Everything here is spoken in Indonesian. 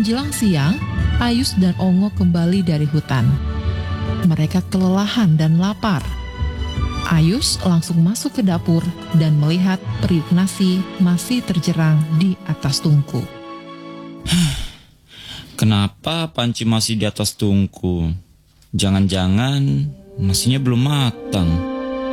Menjelang siang, Ayus dan Ongo kembali dari hutan. Mereka kelelahan dan lapar. Ayus langsung masuk ke dapur dan melihat periuk nasi masih terjerang di atas tungku. Kenapa panci masih di atas tungku? Jangan-jangan nasinya belum matang.